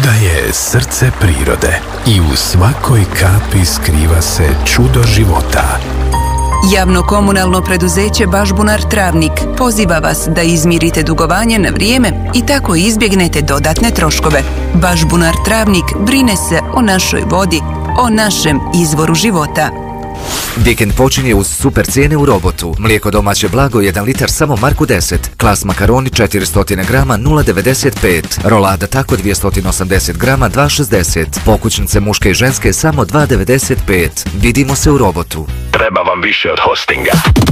Voda je srce prirode i u svakoj kapi skriva se čudo života. Javno komunalno preduzeće Bažbunar Travnik poziva vas da izmirite dugovanje na vrijeme i tako izbjegnete dodatne troškove. Bažbunar Travnik brine se o našoj vodi, o našem izvoru života. Vikend počinje uz super cijene u Robotu. Mlijeko domaće blago 1 litar samo marku 10. Klas makaroni 400 grama 0,95. Rolada tako 280 grama 2,60. Pokućnice muške i ženske samo 2,95. Vidimo se u Robotu. Treba vam više od hostinga.